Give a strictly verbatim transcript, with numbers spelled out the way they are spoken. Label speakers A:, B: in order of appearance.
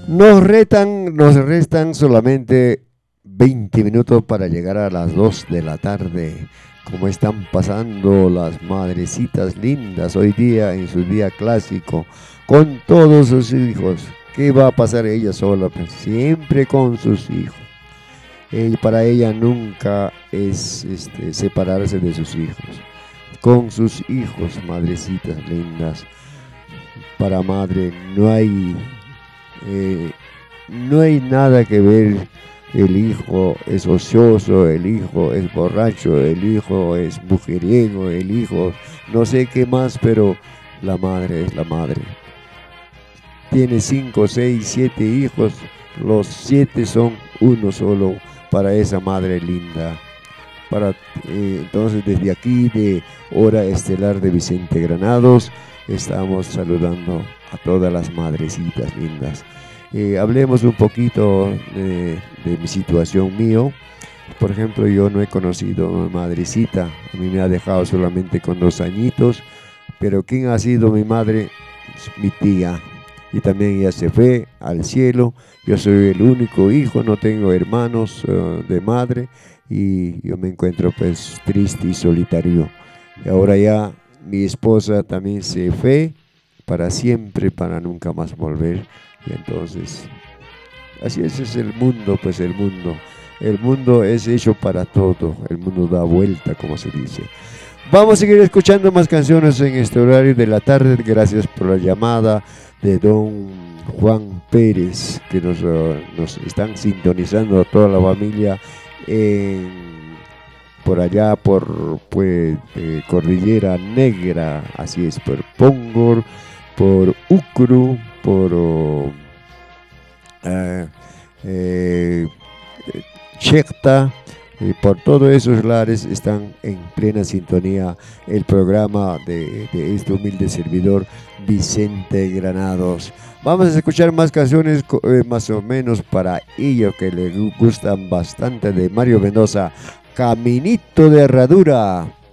A: Nos retan, nos restan solamente veinte minutos para llegar a las dos de la tarde. ¿Cómo están pasando las madrecitas lindas hoy día en su día clásico con todos sus hijos? ¿Qué va a pasar ella sola? Pues siempre con sus hijos. Eh, para ella nunca es este, separarse de sus hijos. Con sus hijos, madrecitas lindas. Para madre no hay eh, no hay nada que ver. El hijo es ocioso, el hijo es borracho, el hijo es mujeriego, el hijo no sé qué más, pero la madre es la madre. Tiene cinco, seis, siete hijos, los siete son uno solo para esa madre linda. Para, eh, entonces desde aquí de Hora Estelar de Vicente Granados estamos saludando a todas las madrecitas lindas. Eh, hablemos un poquito de, de mi situación mío. Por ejemplo, yo no he conocido a mi madrecita, a mí me ha dejado solamente con dos añitos, pero ¿quién ha sido mi madre? Es mi tía. Y también ella se fue al cielo. Yo soy el único hijo, no tengo hermanos uh, de madre y yo me encuentro pues triste y solitario. Y ahora ya mi esposa también se fue para siempre, para nunca más volver. Y entonces, así es, es el mundo, pues el mundo. El mundo es hecho para todo, el mundo da vuelta, como se dice. Vamos a seguir escuchando más canciones en este horario de la tarde. Gracias por la llamada de don Juan Pérez, que nos, uh, nos están sintonizando a toda la familia en, por allá, por pues, eh, Cordillera Negra, así es, por Póngor, por Ucru, por uh, uh, eh, Checta, eh, por todos esos lares están en plena sintonía el programa de, de este humilde servidor Vicente Granados. Vamos a escuchar más canciones eh, más o menos para ellos que les gustan bastante de Mario Mendoza. Caminito de Herradura.